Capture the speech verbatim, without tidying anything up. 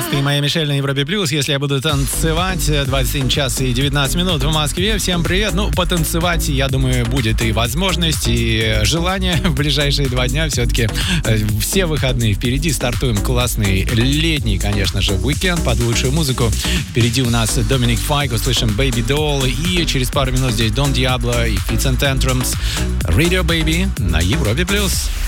Баста и моя Мишель на Европе Плюс. Если я буду танцевать, двадцать один час и девятнадцать минут в Москве. Всем привет. Ну, потанцевать, я думаю, будет и возможность, и желание в ближайшие два дня. Все-таки все выходные впереди. Стартуем классный летний, конечно же, уикенд под лучшую музыку. Впереди у нас Доминик Файк, услышим Baby Doll. И через пару минут здесь Дон Диабло и Fits and Tantrums. Radio Baby на Европе Плюс.